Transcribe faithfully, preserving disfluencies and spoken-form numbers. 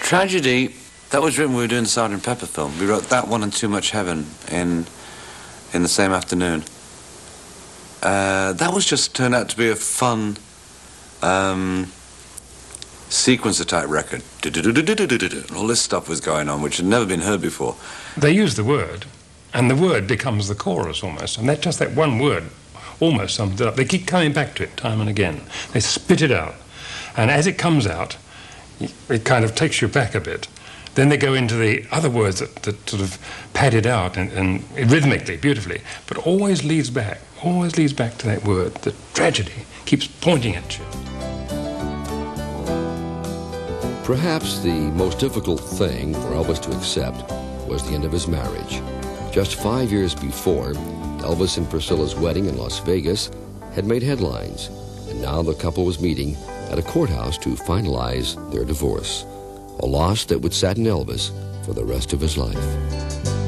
Tragedy, that was written when we were doing the Sergeant Pepper film. We wrote that one and Too Much Heaven in in the same afternoon. Uh, that was just turned out to be a fun um, sequencer type record. And all this stuff was going on, which had never been heard before. They use the word, and the word becomes the chorus almost. And that just that one word almost sums it up. They keep coming back to it time and again. They spit it out. And as it comes out, it kind of takes you back a bit. Then they go into the other words that, that sort of pad it out and, and rhythmically, beautifully, but always leads back, always leads back to that word. The tragedy keeps pointing at you. Perhaps the most difficult thing for Elvis to accept was the end of his marriage. Just five years before, Elvis and Priscilla's wedding in Las Vegas had made headlines, and now the couple was meeting at a courthouse to finalize their divorce, a loss that would sadden Elvis for the rest of his life.